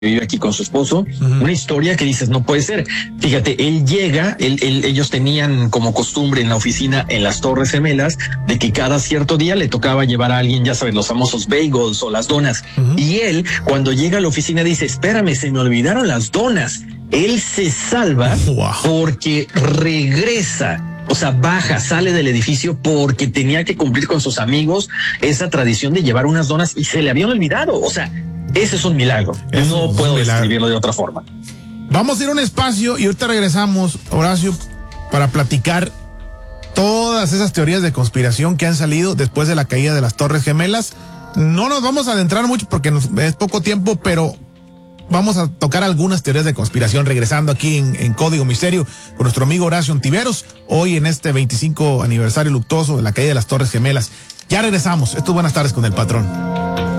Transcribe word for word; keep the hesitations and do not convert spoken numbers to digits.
vive aquí con su esposo, uh-huh. Una historia que dices, no puede ser. Fíjate, él llega, él, él, ellos tenían como costumbre en la oficina, en las Torres Gemelas, de que cada cierto día le tocaba llevar a alguien, ya sabes, los famosos bagels o las donas. Uh-huh. Y él, cuando llega a la oficina, dice, espérame, se me olvidaron las donas. Él se salva wow. porque regresa. O sea, baja, sale del edificio porque tenía que cumplir con sus amigos esa tradición de llevar unas donas y se le habían olvidado. O sea, ese es un milagro. Es no puedo describirlo de otra forma. Vamos a ir a un espacio y ahorita regresamos, Horacio, para platicar todas esas teorías de conspiración que han salido después de la caída de las Torres Gemelas. No nos vamos a adentrar mucho porque nos, es poco tiempo, pero vamos a tocar algunas teorías de conspiración regresando aquí en, en Código Misterio con nuestro amigo Horacio Ontiveros, hoy en este veinticinco aniversario luctuoso de la caída de las Torres Gemelas. Ya regresamos. Esto es Buenas Tardes con el Patrón.